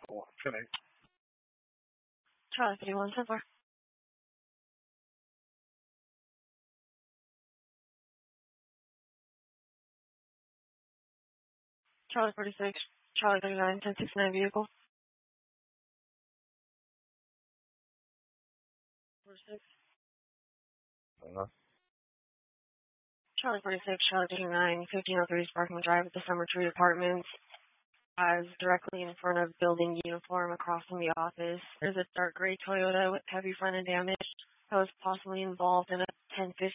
Today. Charlie 51 10 4. Charlie 46, Charlie 39, 1069 vehicle. 46. Charlie 46, Charlie 39, 1503 Sparkman Drive at the Summer Tree Apartments. I was directly in front of building uniform across from the office. There's a dark gray Toyota with heavy front end damage that was possibly involved in a 1050